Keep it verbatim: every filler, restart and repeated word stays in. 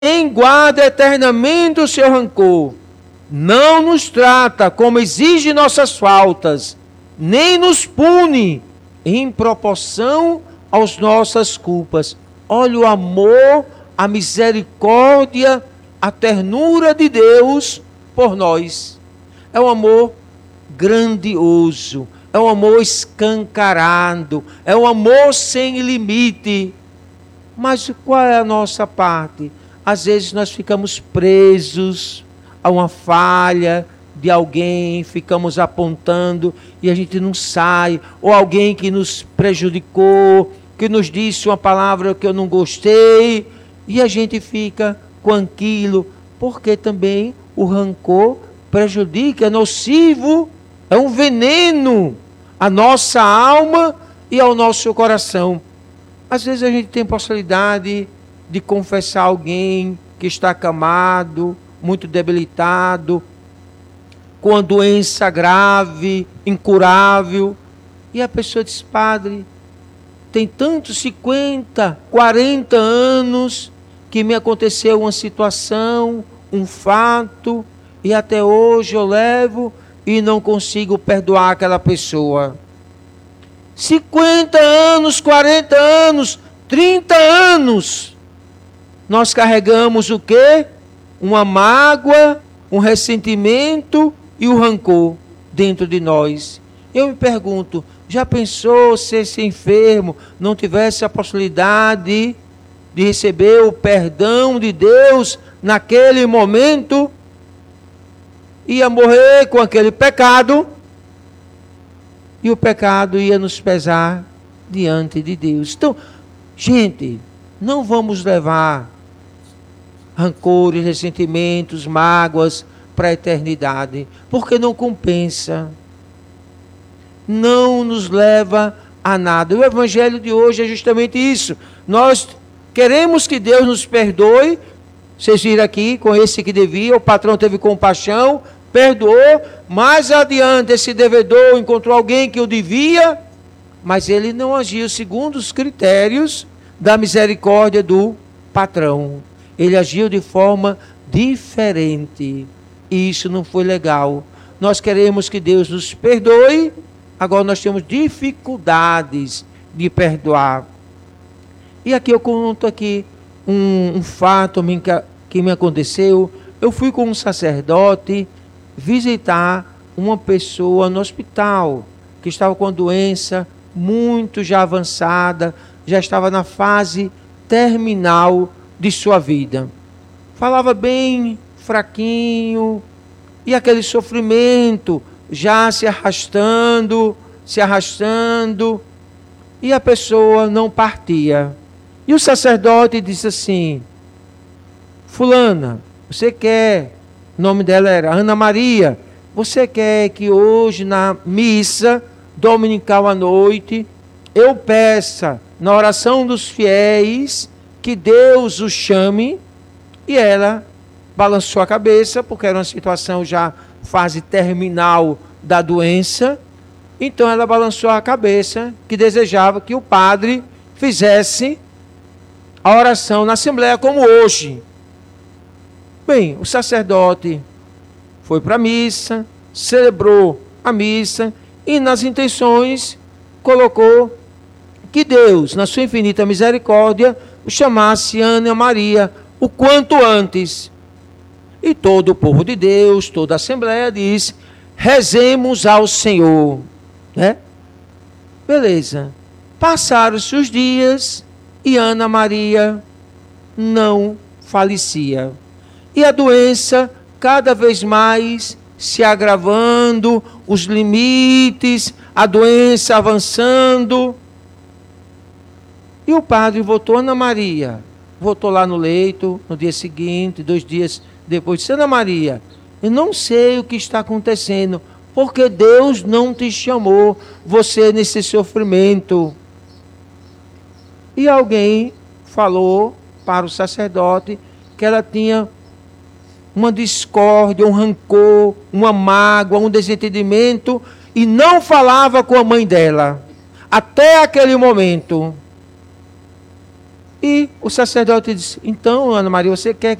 guarda eternamente o seu rancor, não nos trata como exige nossas faltas, nem nos pune em proporção às nossas culpas. Olha o amor, a misericórdia, a ternura de Deus por nós. É um amor grandioso, é um amor escancarado, é um amor sem limite. Mas qual é a nossa parte? Às vezes nós ficamos presos a uma falha de alguém, ficamos apontando e a gente não sai, ou alguém que nos prejudicou, que nos disse uma palavra que eu não gostei, e a gente fica com aquilo, porque também o rancor prejudica, é nocivo, é um veneno à nossa alma e ao nosso coração. Às vezes a gente tem possibilidade de confessar alguém que está acamado, muito debilitado, com uma doença grave, incurável, e a pessoa diz: padre, tem tantos cinquenta, quarenta anos que me aconteceu uma situação, um fato, e até hoje eu levo e não consigo perdoar aquela pessoa. cinquenta anos, quarenta anos, trinta anos, nós carregamos o quê? Uma mágoa, um ressentimento e o rancor dentro de nós. Eu me pergunto, já pensou se esse enfermo não tivesse a possibilidade de receber o perdão de Deus naquele momento? Ia morrer com aquele pecado, e o pecado ia nos pesar diante de Deus. Então, gente, não vamos levar rancores, ressentimentos, mágoas para a eternidade, porque não compensa, não nos leva a nada. O evangelho de hoje é justamente isso. Nós queremos que Deus nos perdoe. Vocês viram aqui, com esse que devia, o patrão teve compaixão, perdoou. Mais adiante, esse devedor encontrou alguém que o devia, mas ele não agiu segundo os critérios da misericórdia do patrão. Ele agiu de forma diferente. E isso não foi legal. Nós queremos que Deus nos perdoe, agora nós temos dificuldades de perdoar. E aqui eu conto aqui um, um fato que me aconteceu. Eu fui com um sacerdote visitar uma pessoa no hospital, que estava com uma doença muito já avançada, já estava na fase terminal de sua vida. Falava bem fraquinho, e aquele sofrimento já se arrastando, se arrastando, e a pessoa não partia. E o sacerdote disse assim: fulana, você quer, o nome dela era Ana Maria, você quer que hoje na missa dominical à noite eu peça na oração dos fiéis que Deus o chame? E ela balançou a cabeça, porque era uma situação já fase terminal da doença. Então ela balançou a cabeça, que desejava que o padre fizesse a oração na assembleia como hoje. Bem, o sacerdote foi para a missa, celebrou a missa e nas intenções colocou que Deus, na sua infinita misericórdia, o chamasse Ana Maria o quanto antes. E todo o povo de Deus, toda a assembleia disse: rezemos ao Senhor, né? Beleza. Passaram-se os dias e Ana Maria não falecia. E a doença cada vez mais se agravando, os limites, a doença avançando. E o padre voltou, Ana Maria, voltou lá no leito, no dia seguinte, dois dias depois, disse: Ana Maria, eu não sei o que está acontecendo, porque Deus não te chamou, você nesse sofrimento. E alguém falou para o sacerdote que ela tinha uma discórdia, um rancor, uma mágoa, um desentendimento, e não falava com a mãe dela, até aquele momento. E o sacerdote disse, então, Ana Maria, você quer